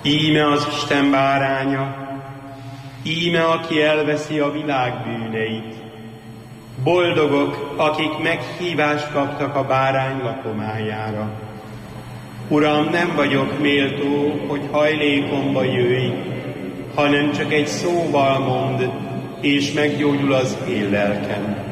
Íme az Isten báránya, íme, aki elveszi a világ bűneit. Boldogok, akik meghívást kaptak a bárány lakomájára. Uram, nem vagyok méltó, hogy hajlékomba jöjj, hanem csak egy szóval mondd, és meggyógyul az én lelkem.